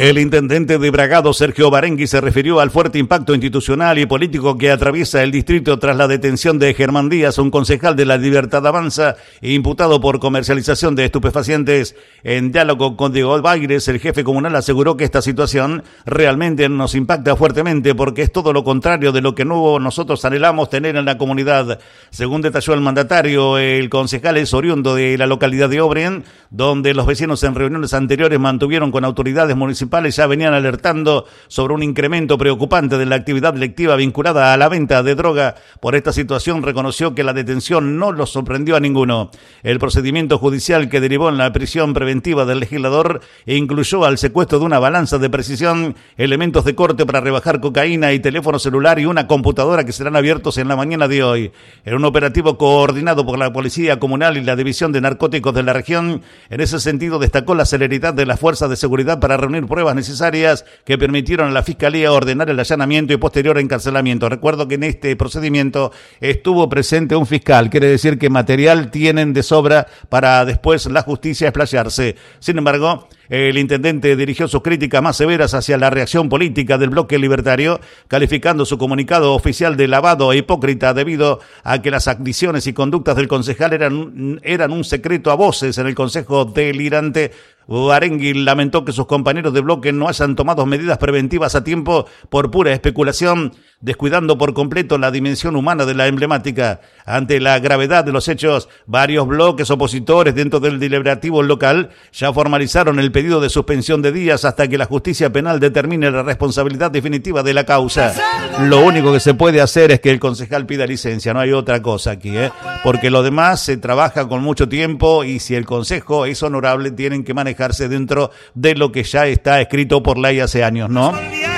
El intendente de Bragado, Sergio Barengui, se refirió al fuerte impacto institucional y político que atraviesa el distrito tras la detención de Germán Díaz, un concejal de la Libertad Avanza, imputado por comercialización de estupefacientes. En diálogo con Diego Baires, el jefe comunal aseguró que esta situación realmente nos impacta fuertemente porque es todo lo contrario de lo que nosotros anhelamos tener en la comunidad. Según detalló el mandatario, el concejal es oriundo de la localidad de Obrén, donde los vecinos en reuniones anteriores mantuvieron con autoridades municipales ya venían alertando sobre un incremento preocupante de la actividad delictiva vinculada a la venta de droga. Por esta situación reconoció que la detención no los sorprendió a ninguno. El procedimiento judicial que derivó en la prisión preventiva del legislador incluyó al secuestro de una balanza de precisión, elementos de corte para rebajar cocaína y teléfono celular y una computadora que serán abiertos en la mañana de hoy. En un operativo coordinado por la Policía Comunal y la División de Narcóticos de la región, en ese sentido destacó la celeridad de las fuerzas de seguridad para reunir pruebas necesarias que permitieron a la Fiscalía ordenar el allanamiento y posterior encarcelamiento. Recuerdo que en este procedimiento estuvo presente un fiscal, quiere decir que material tienen de sobra para después la justicia explayarse. Sin embargo, el intendente dirigió sus críticas más severas hacia la reacción política del bloque libertario, calificando su comunicado oficial de lavado e hipócrita debido a que las acciones y conductas del concejal eran un secreto a voces en el Consejo Delirante. Barengui lamentó que sus compañeros de bloque no hayan tomado medidas preventivas a tiempo por pura especulación, descuidando por completo la dimensión humana de la emblemática. Ante la gravedad de los hechos, varios bloques opositores dentro del deliberativo local ya formalizaron el pedido de suspensión de Díaz hasta que la justicia penal determine la responsabilidad definitiva de la causa. Lo único que se puede hacer es que el concejal pida licencia, no hay otra cosa aquí, porque lo demás se trabaja con mucho tiempo y si el consejo es honorable tienen que manejarse dentro de lo que ya está escrito por ley hace años, ¿no?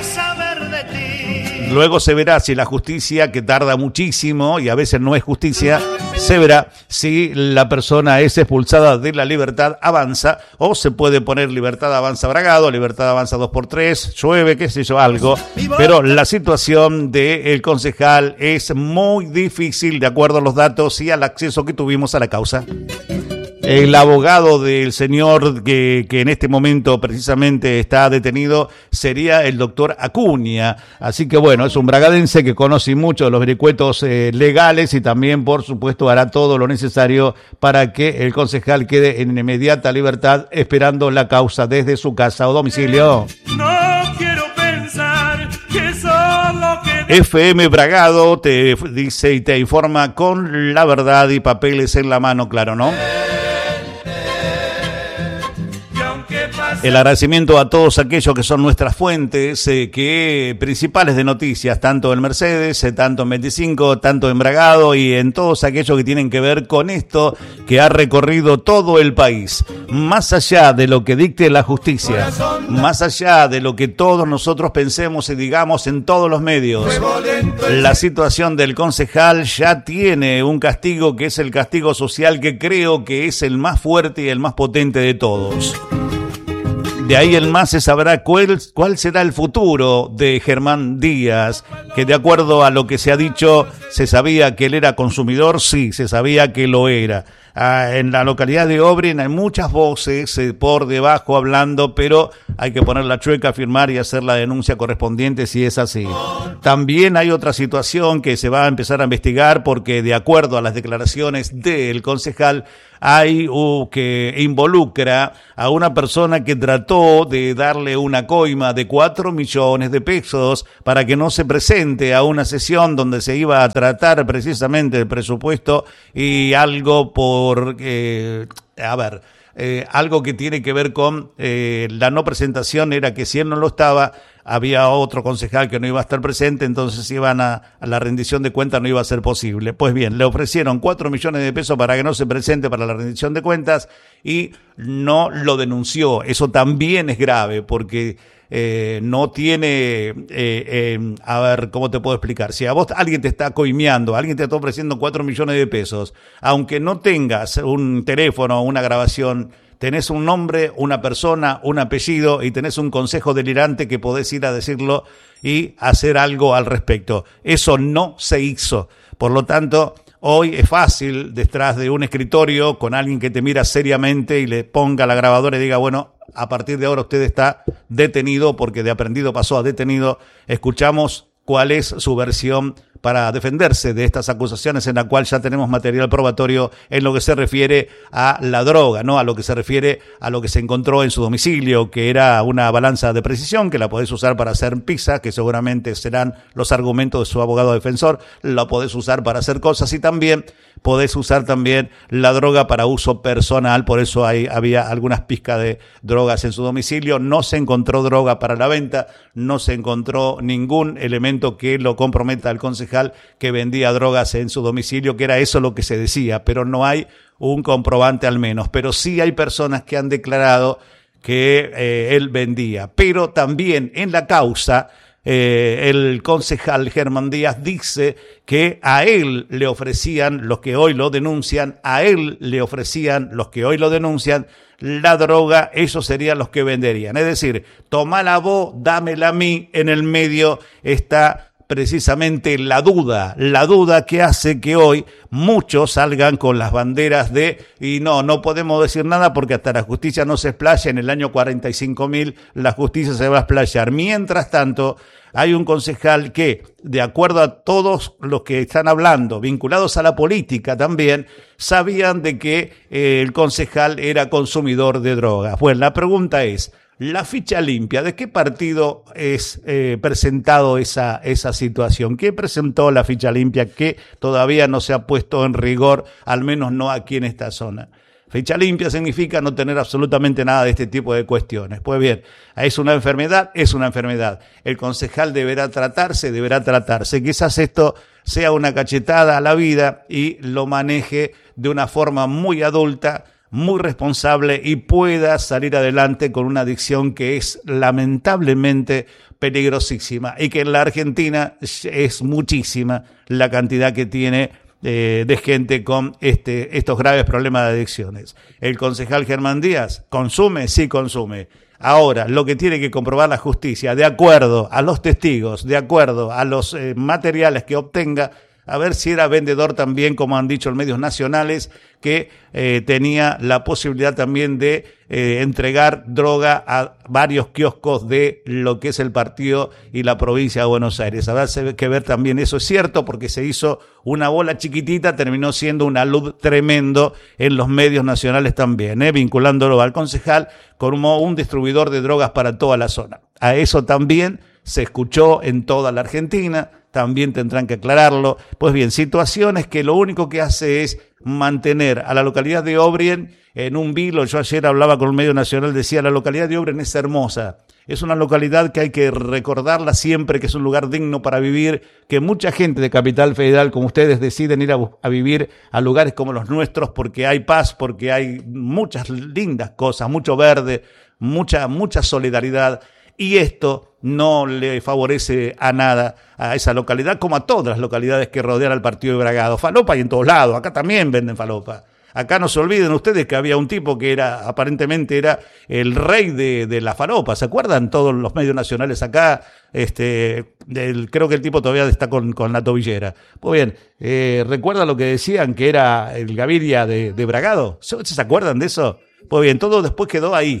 Luego se verá si la justicia, que tarda muchísimo y a veces no es justicia, se verá si la persona es expulsada de la Libertad Avanza o se puede poner Libertad Avanza Bragado, Libertad Avanza 2x3, llueve, qué sé yo, algo. Pero la situación del concejal es muy difícil de acuerdo a los datos y al acceso que tuvimos a la causa. El abogado del señor que en este momento precisamente está detenido sería el doctor Acuña. Así que bueno, es un bragadense que conoce mucho de los vericuetos legales y también, por supuesto, hará todo lo necesario para que el concejal quede en inmediata libertad esperando la causa desde su casa o domicilio. No quiero pensar que solo que... FM Bragado te dice y te informa con la verdad y papeles en la mano, claro, ¿no? El agradecimiento a todos aquellos que son nuestras fuentes principales de noticias, tanto en Mercedes, tanto en 25, tanto en Bragado y en todos aquellos que tienen que ver con esto que ha recorrido todo el país. Más allá de lo que dicte la justicia, más allá de lo que todos nosotros pensemos y digamos en todos los medios, la situación del concejal ya tiene un castigo que es el castigo social que creo que es el más fuerte y el más potente de todos. De ahí en más se sabrá cuál será el futuro de Germán Díaz, que de acuerdo a lo que se ha dicho, se sabía que él era consumidor, sí, se sabía que lo era. En la localidad de Obrén hay muchas voces por debajo hablando, pero hay que poner la chueca, firmar y hacer la denuncia correspondiente si es así. También hay otra situación que se va a empezar a investigar porque de acuerdo a las declaraciones del concejal hay que involucra a una persona que trató de darle una coima de 4 millones de pesos para que no se presente a una sesión donde se iba a tratar precisamente el presupuesto y algo algo que tiene que ver con la no presentación era que si él no lo estaba, había otro concejal que no iba a estar presente, entonces iban a la rendición de cuentas no iba a ser posible. Pues bien, le ofrecieron 4 millones de pesos para que no se presente para la rendición de cuentas y no lo denunció. Eso también es grave porque no tiene, ¿cómo te puedo explicar? Si a vos alguien te está coimeando, alguien te está ofreciendo 4 millones de pesos, aunque no tengas un teléfono o una grabación, tenés un nombre, una persona, un apellido y tenés un consejo delirante que podés ir a decirlo y hacer algo al respecto. Eso no se hizo. Por lo tanto, Hoy es fácil, detrás de un escritorio, con alguien que te mira seriamente y le ponga la grabadora y diga, bueno, a partir de ahora usted está detenido, porque de aprendido pasó a detenido. Escuchamos cuál es su versión para defenderse de estas acusaciones, en la cual ya tenemos material probatorio en lo que se refiere a la droga, ¿no? A lo que se refiere a lo que se encontró en su domicilio, que era una balanza de precisión, que la podés usar para hacer pizza, que seguramente serán los argumentos de su abogado defensor. La podés usar para hacer cosas, y también podés usar también la droga para uso personal. Por eso había algunas pizcas de drogas en su domicilio. No se encontró droga para la venta, no se encontró ningún elemento que lo comprometa al concejal que vendía drogas en su domicilio, que era eso lo que se decía, pero no hay un comprobante al menos. Pero sí hay personas que han declarado que él vendía. Pero también en la causa, el concejal Germán Díaz dice que a él le ofrecían, los que hoy lo denuncian, la droga. Ellos serían los que venderían. Es decir, tomala vos, dámela a mí. En el medio está precisamente la duda que hace que hoy muchos salgan con las banderas y no podemos decir nada porque hasta la justicia no se explaya. En el año 45.000 la justicia se va a explayar. Mientras tanto, hay un concejal que, de acuerdo a todos los que están hablando, vinculados a la política también, sabían de que el concejal era consumidor de drogas. Bueno, la pregunta es, la ficha limpia, ¿de qué partido es presentado esa situación? ¿Qué presentó la ficha limpia que todavía no se ha puesto en rigor, al menos no aquí en esta zona? Ficha limpia significa no tener absolutamente nada de este tipo de cuestiones. Pues bien, es una enfermedad. El concejal deberá tratarse. Quizás esto sea una cachetada a la vida y lo maneje de una forma muy adulta, muy responsable, y pueda salir adelante con una adicción que es lamentablemente peligrosísima, y que en la Argentina es muchísima la cantidad que tiene de gente con estos graves problemas de adicciones. El concejal Germán Díaz, ¿consume? Sí, consume. Ahora, lo que tiene que comprobar la justicia, de acuerdo a los testigos, de acuerdo a los materiales que obtenga, a ver si era vendedor también, como han dicho los medios nacionales, que tenía la posibilidad también de entregar droga a varios kioscos de lo que es el partido y la provincia de Buenos Aires. Habrá que ver también, eso es cierto, porque se hizo una bola chiquitita, terminó siendo una luz tremendo en los medios nacionales también, vinculándolo al concejal como un distribuidor de drogas para toda la zona. A eso también se escuchó en toda la Argentina, también tendrán que aclararlo. Pues bien, situaciones que lo único que hace es mantener a la localidad de Obrien en un vilo. Yo ayer hablaba con un medio nacional, decía, la localidad de Obrien es hermosa, es una localidad que hay que recordarla siempre, que es un lugar digno para vivir, que mucha gente de Capital Federal, como ustedes, deciden ir a vivir a lugares como los nuestros, porque hay paz, porque hay muchas lindas cosas, mucho verde, mucha solidaridad. Y esto no le favorece a nada a esa localidad, como a todas las localidades que rodean al partido de Bragado. Falopa hay en todos lados, acá también venden falopa. Acá no se olviden ustedes que había un tipo que aparentemente era el rey de la falopa. ¿Se acuerdan todos los medios nacionales acá? Creo que el tipo todavía está con la tobillera. Pues bien, ¿recuerdan lo que decían que era el Gaviria de Bragado? ¿Se acuerdan de eso? Pues bien, todo después quedó ahí.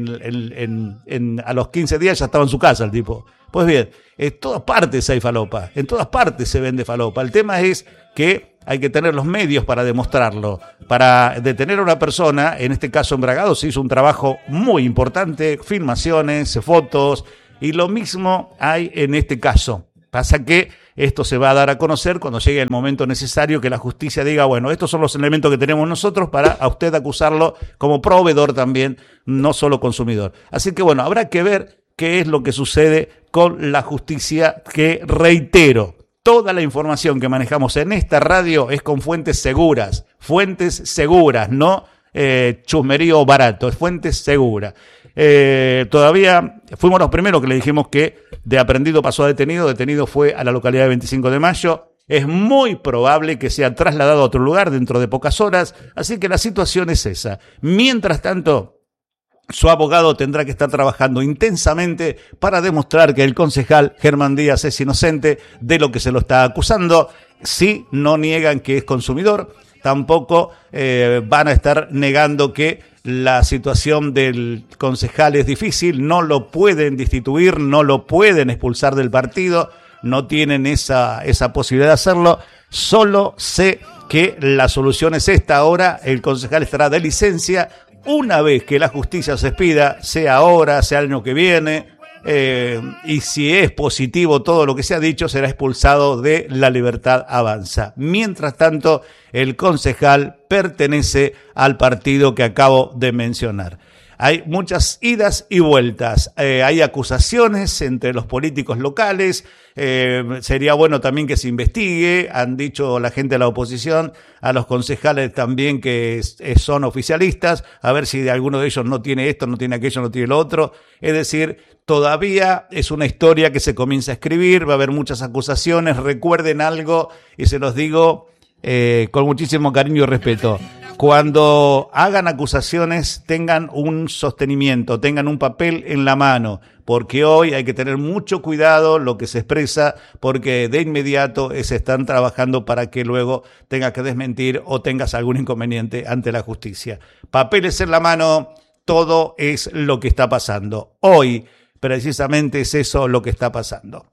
A los 15 días ya estaba en su casa el tipo. Pues bien, en todas partes hay falopa, en todas partes se vende falopa. El tema es que hay que tener los medios para demostrarlo. Para detener a una persona, en este caso en Bragado, se hizo un trabajo muy importante, filmaciones, fotos, y lo mismo hay en este caso. Pasa que esto se va a dar a conocer cuando llegue el momento necesario, que la justicia diga, bueno, estos son los elementos que tenemos nosotros para a usted acusarlo como proveedor también, no solo consumidor. Así que bueno, habrá que ver qué es lo que sucede con la justicia, que reitero, toda la información que manejamos en esta radio es con fuentes seguras, no chusmerío barato, es fuentes seguras. Todavía fuimos los primeros que le dijimos que de aprendido pasó a detenido fue a la localidad de 25 de Mayo. Es muy probable que sea trasladado a otro lugar dentro de pocas horas, así que la situación es esa. Mientras tanto, su abogado tendrá que estar trabajando intensamente para demostrar que el concejal Germán Díaz es inocente de lo que se lo está acusando. sí, no niegan que es consumidor, tampoco van a estar negando que la situación del concejal es difícil, no lo pueden destituir, no lo pueden expulsar del partido, no tienen esa posibilidad de hacerlo. Solo sé que la solución es esta. Ahora el concejal estará de licencia una vez que la justicia se expida, sea ahora, sea el año que viene, y si es positivo todo lo que se ha dicho, será expulsado de La Libertad Avanza. Mientras tanto, el concejal pertenece al partido que acabo de mencionar. Hay muchas idas y vueltas, hay acusaciones entre los políticos locales, sería bueno también que se investigue, han dicho la gente de la oposición, a los concejales también que son oficialistas, a ver si de alguno de ellos no tiene esto, no tiene aquello, no tiene lo otro, es decir, todavía es una historia que se comienza a escribir, va a haber muchas acusaciones, recuerden algo y se los digo con muchísimo cariño y respeto. Cuando hagan acusaciones, tengan un sostenimiento, tengan un papel en la mano, porque hoy hay que tener mucho cuidado lo que se expresa, porque de inmediato se están trabajando para que luego tengas que desmentir o tengas algún inconveniente ante la justicia. Papeles en la mano, todo es lo que está pasando. Hoy, precisamente es eso lo que está pasando.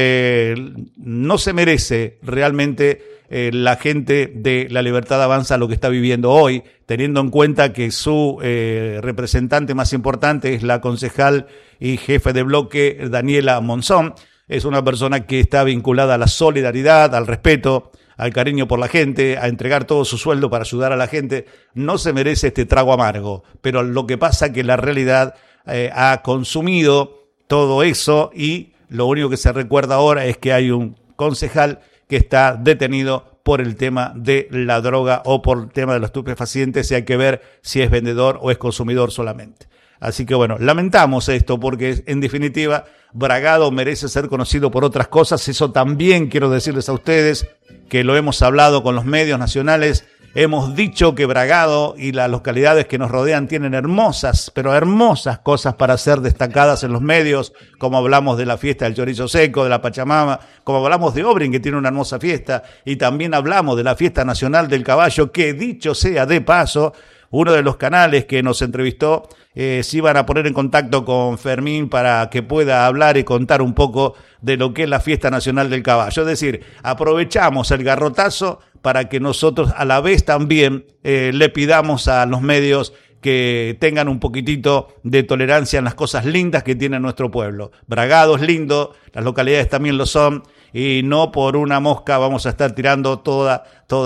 No se merece realmente la gente de La Libertad Avanza lo que está viviendo hoy, teniendo en cuenta que su representante más importante es la concejal y jefe de bloque Daniela Monzón. Es una persona que está vinculada a la solidaridad, al respeto, al cariño por la gente, a entregar todo su sueldo para ayudar a la gente. No se merece este trago amargo, pero lo que pasa es que la realidad ha consumido todo eso y lo único que se recuerda ahora es que hay un concejal que está detenido por el tema de la droga o por el tema de los estupefacientes, y hay que ver si es vendedor o es consumidor solamente. Así que bueno, lamentamos esto porque en definitiva Bragado merece ser conocido por otras cosas. Eso también quiero decirles a ustedes, que lo hemos hablado con los medios nacionales. Hemos dicho que Bragado y las localidades que nos rodean tienen hermosas, pero hermosas cosas para ser destacadas en los medios, como hablamos de la fiesta del chorizo seco, de la Pachamama, como hablamos de Obrin, que tiene una hermosa fiesta, y también hablamos de la fiesta nacional del caballo, que dicho sea de paso, uno de los canales que nos entrevistó se iban a poner en contacto con Fermín para que pueda hablar y contar un poco de lo que es la fiesta nacional del caballo. Es decir, aprovechamos el garrotazo para que nosotros a la vez también le pidamos a los medios que tengan un poquitito de tolerancia en las cosas lindas que tiene nuestro pueblo. Bragado es lindo, las localidades también lo son, y no por una mosca vamos a estar tirando todas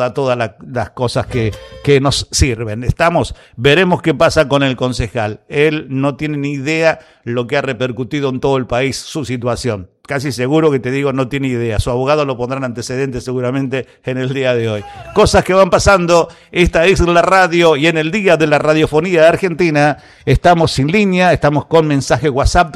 las cosas que nos sirven. Veremos qué pasa con el concejal. Él no tiene ni idea lo que ha repercutido en todo el país su situación. Casi seguro que te digo, no tiene idea. Su abogado lo pondrán antecedentes seguramente en el día de hoy. Cosas que van pasando. Esta es la radio y en el Día de la Radiofonía de Argentina estamos sin línea, estamos con mensaje WhatsApp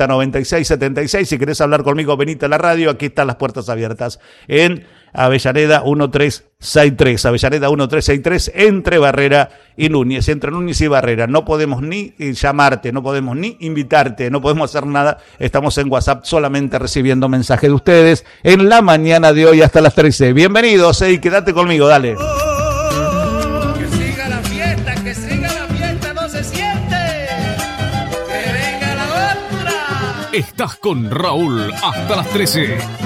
409676. Si querés hablar conmigo, venite a la radio. Aquí están las puertas abiertas en Avellaneda 1363, Avellaneda 1363, entre Barrera y Núñez, entre Núñez y Barrera. No podemos ni llamarte, no podemos ni invitarte, no podemos hacer nada. Estamos en WhatsApp solamente recibiendo mensajes de ustedes en la mañana de hoy hasta las 13. Bienvenidos y quédate conmigo, dale. Que siga la fiesta, no se siente. Que venga la otra. Estás con Raúl hasta las 13.